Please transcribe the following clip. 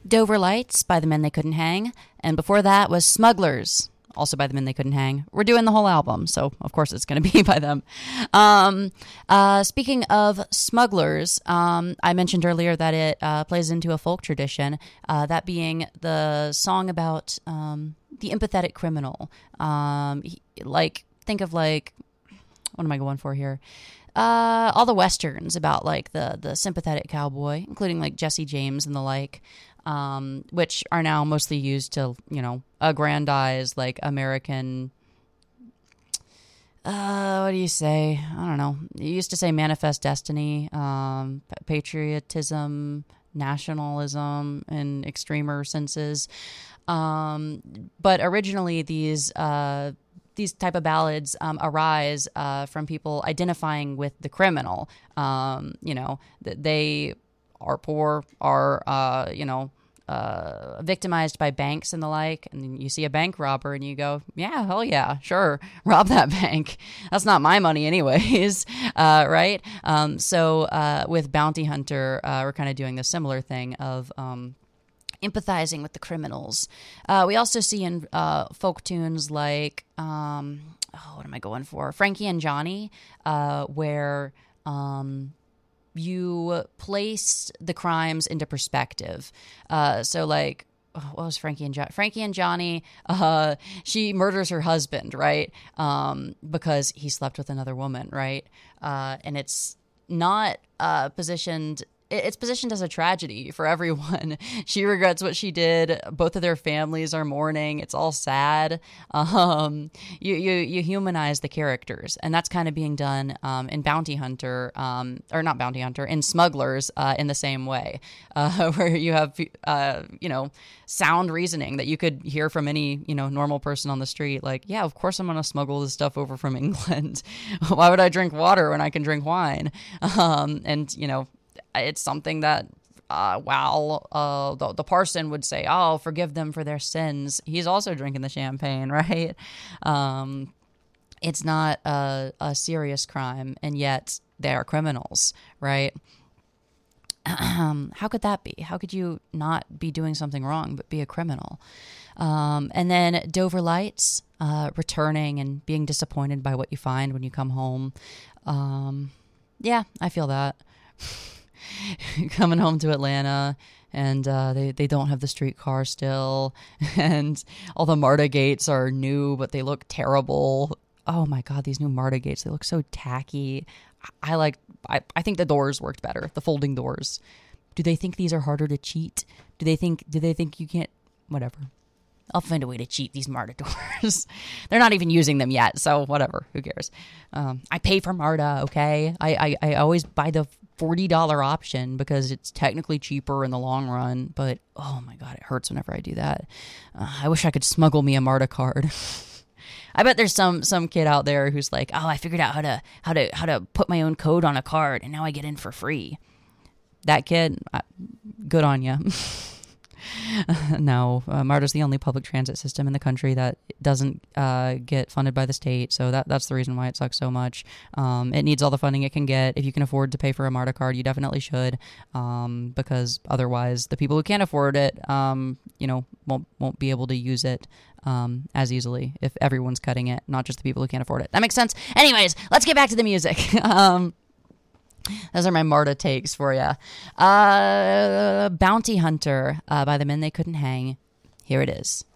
Dover Lights by the Men They Couldn't Hang. And before that was Smugglers, also by the Men They Couldn't Hang. We're doing the whole album, so of course it's going to be by them. Speaking of Smugglers, I mentioned earlier that it plays into a folk tradition, that being the song about the empathetic criminal. Think of like, what am I going for here? All the westerns about like the sympathetic cowboy, including like Jesse James and the like, which are now mostly used to, aggrandize like American, what do you say? I don't know. You used to say manifest destiny, patriotism, nationalism in extremer senses. But originally these type of ballads arise from people identifying with the criminal. They are poor, are victimized by banks and the like, and you see a bank robber and you go, yeah, hell yeah, sure, rob that bank. That's not my money anyways, right? So with Bounty Hunter, we're kind of doing the similar thing of empathizing with the criminals. We also see in folk tunes like, what am I going for? Frankie and Johnny, where you place the crimes into perspective. So like, what was Frankie and Johnny? Frankie and Johnny, she murders her husband, right? Because he slept with another woman, right? And it's not positioned... It's positioned as a tragedy for everyone. She regrets what she did. Both of their families are mourning. It's all sad. You humanize the characters, and that's kind of being done in Bounty Hunter, or not Bounty Hunter, in Smugglers, in the same way, where you have sound reasoning that you could hear from any normal person on the street. Like, yeah, of course I'm going to smuggle this stuff over from England. Why would I drink water when I can drink wine? It's something that while the parson would say, oh, forgive them for their sins, he's also drinking the champagne, right? It's not a serious crime, and yet they are criminals, right? How could that be? How could you not be doing something wrong but be a criminal? And then Dover Lights, returning and being disappointed by what you find when you come home. Yeah, I feel that. Coming home to Atlanta, and they don't have the streetcar still, and all the MARTA gates are new, but they look terrible. Oh my God, these new MARTA gates, they look so tacky. I think the doors worked better, the folding doors. Do they think these are harder to cheat? Do they think you can't? Whatever. I'll find a way to cheat these MARTA doors. They're not even using them yet, so whatever. Who cares? I pay for MARTA, okay? I always buy the $40 option because it's technically cheaper in the long run, but oh my God, it hurts whenever I do that. I wish I could smuggle me a MARTA card. I bet there's some kid out there who's like, oh, I figured out how to put my own code on a card, and now I get in for free. That kid, good on you. No, MARTA's the only public transit system in the country that doesn't get funded by the state, so that's the reason why it sucks so much. It needs all the funding it can get. If you can afford to pay for a MARTA card, you definitely should, because otherwise the people who can't afford it, won't be able to use it as easily if everyone's cutting it, not just the people who can't afford it. That makes sense? Anyways, let's get back to the music. Those are my MARTA takes for you. Bounty Hunter by the Men They Couldn't Hang. Here it is.